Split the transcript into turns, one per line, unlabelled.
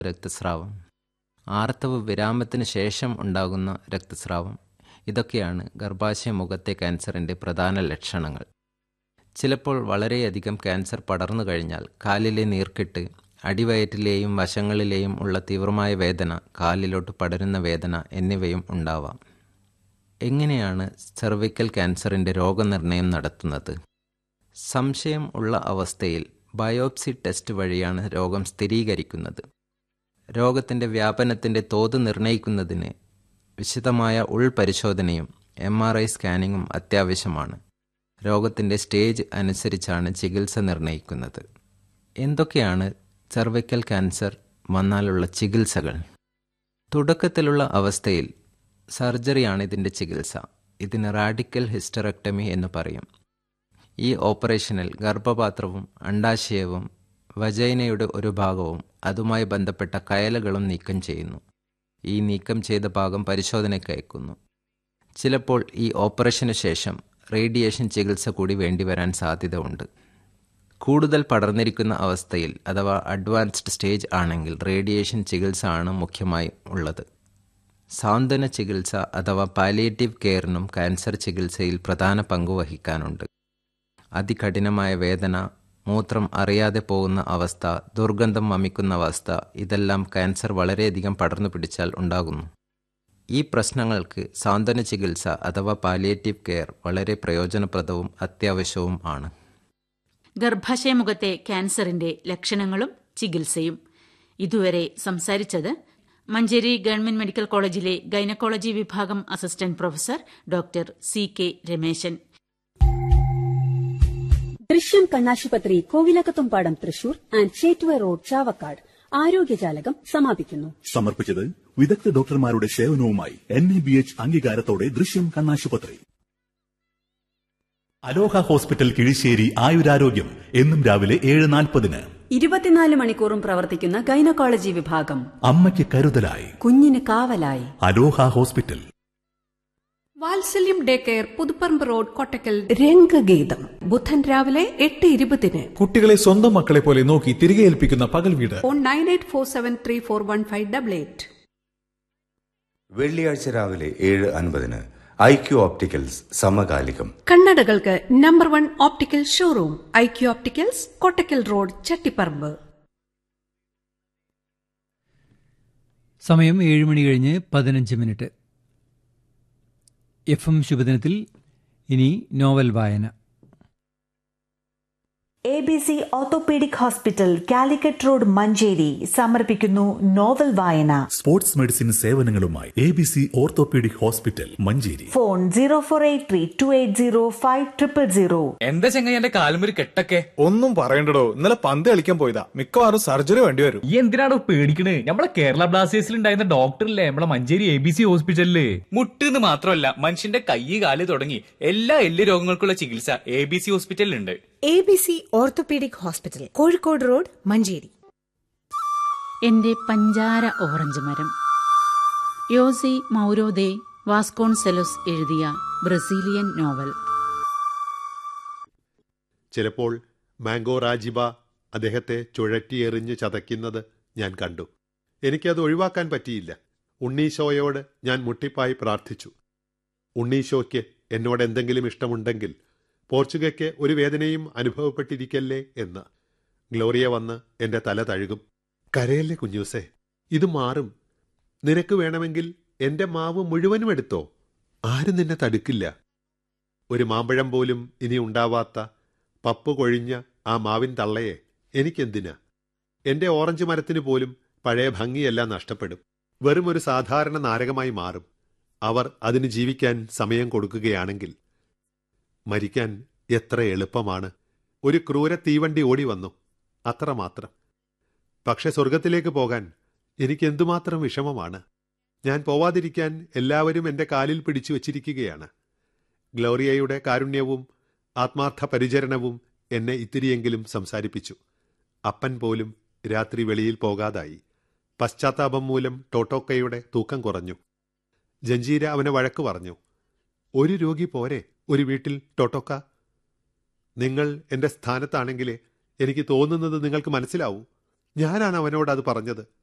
രക്തസ്രാവം, ആർത്തവ വിരാമത്തിന് ശേഷം ഉണ്ടാകുന്ന രക്തസ്രാവം, ഇതൊക്കെയാണ് ഗർഭാശയ മുഖത്തെ ക്യാൻസറിൻ്റെ പ്രധാന ലക്ഷണങ്ങൾ. ചിലപ്പോൾ വളരെയധികം ക്യാൻസർ പടർന്നു കഴിഞ്ഞാൽ കാലിലെ നീർക്കെട്ട്, അടിവയറ്റിലെയും വശങ്ങളിലെയും ഉള്ള തീവ്രമായ വേദന, കാലിലോട്ട് പടരുന്ന വേദന എന്നിവയും ഉണ്ടാവാം. എങ്ങനെയാണ് സെർവിക്കൽ ക്യാൻസറിൻ്റെ രോഗനിർണയം നടത്തുന്നത്? സംശയം ഉള്ള അവസ്ഥയിൽ ബയോപ്സി ടെസ്റ്റ് വഴിയാണ് രോഗം സ്ഥിരീകരിക്കുന്നത്. രോഗത്തിൻ്റെ വ്യാപനത്തിൻ്റെ തോത് നിർണ്ണയിക്കുന്നതിന് വിശദമായ ഉൾപരിശോധനയും MRI സ്കാനിങ്ങും അത്യാവശ്യമാണ്. രോഗത്തിൻ്റെ സ്റ്റേജ് അനുസരിച്ചാണ് ചികിത്സ നിർണ്ണയിക്കുന്നത്. എന്തൊക്കെയാണ് സെർവിക്കൽ ക്യാൻസർ വന്നാലുള്ള ചികിത്സകൾ? തുടക്കത്തിലുള്ള അവസ്ഥയിൽ സർജറിയാണ് ഇതിൻ്റെ ചികിത്സ. ഇതിന് റാഡിക്കൽ ഹിസ്റ്ററക്ടമി എന്ന് പറയും. ഈ ഓപ്പറേഷനിൽ ഗർഭപാത്രവും അണ്ഡാശയവും വജൈനയുടെ ഒരു ഭാഗവും അതുമായി ബന്ധപ്പെട്ട കയലുകളും നീക്കം ചെയ്യുന്നു. ഈ നീക്കം ചെയ്ത ഭാഗം പരിശോധനയ്ക്ക് അയക്കുന്നു. ചിലപ്പോൾ ഈ ഓപ്പറേഷന് ശേഷം റേഡിയേഷൻ ചികിത്സ കൂടി വേണ്ടിവരാൻ സാധ്യത ഉണ്ട്. കൂടുതൽ പടർന്നിരിക്കുന്ന അവസ്ഥയിൽ അഥവാ അഡ്വാൻസ്ഡ് സ്റ്റേജ് ആണെങ്കിൽ റേഡിയേഷൻ ചികിത്സ ആണ് മുഖ്യമായി ഉള്ളത്. സാന്ത്വന ചികിത്സ അഥവാ പാലിയേറ്റീവ് കെയറിനും ക്യാൻസർ ചികിത്സയിൽ പ്രധാന പങ്ക് വഹിക്കാനുണ്ട്. അതികഠിനമായ വേദന, മൂത്രം അറിയാതെ പോകുന്ന അവസ്ഥ, ദുർഗന്ധം വമിക്കുന്ന അവസ്ഥ, ഇതെല്ലാം ക്യാൻസർ വളരെയധികം പടർന്നു പിടിച്ചാൽ ഉണ്ടാകുന്നു. ഈ പ്രശ്നങ്ങൾക്ക് സാന്ത്വന ചികിത്സ അഥവാ പാലിയേറ്റീവ് കെയർ വളരെ പ്രയോജനപ്രദവും അത്യാവശ്യവും ആണ്.
ഗർഭാശയമുഖത്തെ ക്യാൻസറിന്റെ ലക്ഷണങ്ങളും ചികിത്സയും. ഇതുവരെ സംസാരിച്ചത് മഞ്ചേരി ഗവൺമെന്റ് മെഡിക്കൽ കോളേജിലെ ഗൈനക്കോളജി വിഭാഗം assistant professor doctor CK Rameshan.
ദൃശ്യം കണ്ണാശുപത്രി, കോവിലകത്തുംപാടം, തൃശൂർ ആൻഡ് ചേറ്റുവ റോഡ്, ചാവക്കാട്. ആരോഗ്യജാലകം സമാപിക്കുന്നു.
സമർപ്പിച്ചത് വിദഗ്ധ ഡോക്ടർമാരുടെ സേവനവുമായി NABH അംഗീകാരത്തോടെ ദൃശ്യം കണ്ണാശുപത്രി. അലോഹ ഹോസ്പിറ്റൽ കിഴിശ്ശേരി ആയുരാരോഗ്യം എന്നും രാവിലെ 7:40.
24 മണിക്കൂറും പ്രവർത്തിക്കുന്ന ഗൈനക്കോളജി വിഭാഗം.
അമ്മയ്ക്ക് കരുതലായി,
കുഞ്ഞിന് കാവലായി.
അലോഹ ഹോസ്പിറ്റൽ.
വാത്സല്യം day care, Puthuparamba road, Kottakkal.
രംഗഗീതം
ബുധൻ രാവിലെ 8:20.
കുട്ടികളെ സ്വന്തം മക്കളെ പോലെ നോക്കി തിരികെ ഏൽപ്പിക്കുന്ന പകൽ വീട്.
ഫോൺ 9847341588.
വെള്ളിയാഴ്ച രാവിലെ 7:50 IQ ഓപ്റ്റിക്കൽസ് സമകാലികം.
കണ്ണടകൾക്ക് number 1 optical showroom IQ opticals, Kottakkal road, Chattiparamba.
സമയം 7:15 FM ശുഭദിനത്തിൽ ഇനി നോവൽ വായന.
ABC orthopaedic hospital, Calicut road, Manjeri സമർപ്പിക്കുന്നു നോവൽ വായന.
Sports medicine സേവനങ്ങളുമായി ABC orthopaedic hospital, Manjeri.
Phone 0483280500.
എന്താ ചെങ്ങ എന്റെ കാലുമൊരു കെട്ടൊക്കെ?
ഒന്നും പറയണ്ടടോ, ഇന്നലെ പന്ത് കളിക്കാൻ പോയതാ. മിക്കവാറും സർജറി വേണ്ടി വരും.
ഈ എന്തിനാണോ പേടിക്കണേ? നമ്മളെ കേരള ബ്ലാസ്റ്റേഴ്സിൽ ഉണ്ടായിരുന്ന ഡോക്ടറില്ലേ നമ്മളെ മഞ്ചേരി ABC ഹോസ്പിറ്റലില്. മുട്ടെന്ന് മാത്രമല്ല, മനുഷ്യന്റെ കൈ കാല് തുടങ്ങി എല്ലാ എല്ല് രോഗങ്ങൾക്കുള്ള ചികിത്സ ABC ഹോസ്പിറ്റലിലുണ്ട്.
ABC orthopaedic hospital, Kozhikode road, Manjeri.
എന്റെ പഞ്ചാര ഓറഞ്ച് മരം. യോസി മൗരോ ദെ വാസ്കോൺസെലോസ് എഴുതിയ ബ്രസീലിയൻ നോവൽ.
ചിലപ്പോൾ മാംഗോ റാജിബ അദ്ദേഹത്തെ ചുഴറ്റിയെറിഞ്ഞ് ചതയ്ക്കുന്നത് ഞാൻ കണ്ടു. എനിക്കത് ഒഴിവാക്കാൻ പറ്റിയില്ല. ഉണ്ണീശോയോട് ഞാൻ മുട്ടിപ്പായി പ്രാർത്ഥിച്ചു. ഉണ്ണീശോയ്ക്ക് എന്നോട് എന്തെങ്കിലും ഇഷ്ടമുണ്ടെങ്കിൽ പോർച്ചുഗയ്ക്ക് ഒരു വേദനയും അനുഭവപ്പെട്ടിരിക്കല്ലേ എന്ന്. ഗ്ലോറിയ വന്ന് എൻ്റെ തല തഴുകും. കരയല്ലേ കുഞ്ഞൂസേ, ഇത് മാറും. നിനക്ക് വേണമെങ്കിൽ എൻ്റെ മാവ് മുഴുവനും എടുത്തോ, ആരും നിന്നെ തടുക്കില്ല. ഒരു മാമ്പഴം പോലും ഇനി ഉണ്ടാവാത്ത പപ്പു കൊഴിഞ്ഞ ആ മാവിൻ തള്ളയെ എനിക്കെന്തിനാ? എൻ്റെ ഓറഞ്ച് മരത്തിന് പോലും പഴയ ഭംഗിയെല്ലാം നഷ്ടപ്പെടും. വെറും ഒരു സാധാരണ നാരകമായി മാറും. അവർ അതിന് ജീവിക്കാൻ സമയം കൊടുക്കുകയാണെങ്കിൽ. മരിക്കാൻ എത്ര എളുപ്പമാണ്. ഒരു ക്രൂര തീവണ്ടി ഓടി വന്നു, അത്രമാത്രം. പക്ഷെ സ്വർഗത്തിലേക്ക് പോകാൻ എനിക്കെന്തുമാത്രം വിഷമമാണ്. ഞാൻ പോവാതിരിക്കാൻ എല്ലാവരും എൻ്റെ കാലിൽ പിടിച്ചു വച്ചിരിക്കുകയാണ്. ഗ്ലോറിയയുടെ കാരുണ്യവും ആത്മാർത്ഥ പരിചരണവും എന്നെ ഇത്തിരിയെങ്കിലും സംസാരിപ്പിച്ചു. അപ്പൻ പോലും രാത്രി വെളിയിൽ പോകാതായി. പശ്ചാത്താപം മൂലം ടോട്ടോക്കയുടെ തൂക്കം കുറഞ്ഞു. ജഞ്ചീര അവനെ വഴക്ക് പറഞ്ഞു. ഒരു രോഗി പോരെ ഒരു വീട്ടിൽ ടോട്ടോക്ക? നിങ്ങൾ എൻ്റെ സ്ഥാനത്താണെങ്കിലേ എനിക്ക് തോന്നുന്നത് നിങ്ങൾക്ക് മനസ്സിലാവൂ. ഞാനാണ് അവനോട് അത് പറഞ്ഞത്.